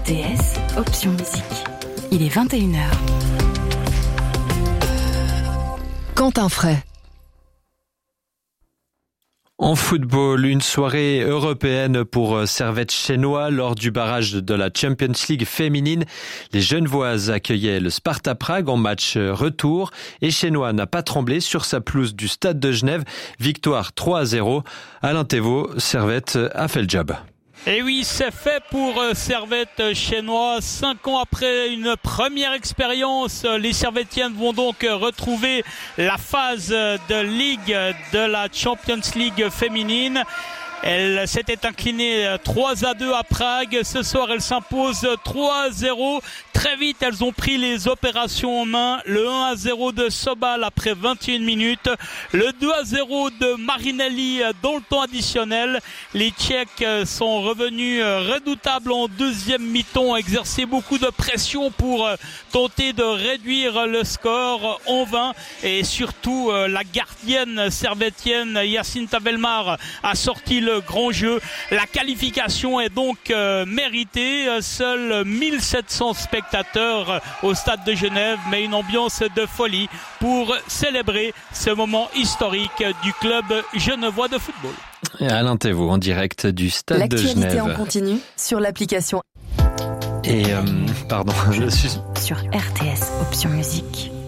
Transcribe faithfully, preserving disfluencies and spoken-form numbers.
T S, option musique. Il est vingt et une heures. Quentin Fray. En football, une soirée européenne pour Servette Chénois lors du barrage de la Champions League féminine. Les Genevoises accueillaient le Sparta Prague en match retour et Chénois n'a pas tremblé sur sa pelouse du Stade de Genève. Victoire trois à zéro. Alain Thévault, Servette a fait le job. Et oui, c'est fait pour Servette Chénois. Cinq ans après une première expérience, les Servettiennes vont donc retrouver la phase de Ligue de la Champions League féminine. Elle s'était inclinée trois à deux à Prague. Ce soir, elle s'impose trois à zéro. Très vite, elles ont pris les opérations en main. Le un à zéro de Sobal après vingt et une minutes. Le deux à zéro de Marinelli dans le temps additionnel. Les Tchèques sont revenus redoutables en deuxième mi-temps, ont exercé beaucoup de pression pour tenter de réduire le score en vain. Et surtout, la gardienne servettienne Jacinta Velmar a sorti le grand jeu. La qualification est donc euh, méritée. Seuls mille sept cents spectateurs au stade de Genève, mais une ambiance de folie pour célébrer ce moment historique du club genevois de football. Et Alain Thévault en direct du stade de Genève. L'actualité en continu sur l'application. Et euh, pardon, je suis sur R T S, option musique.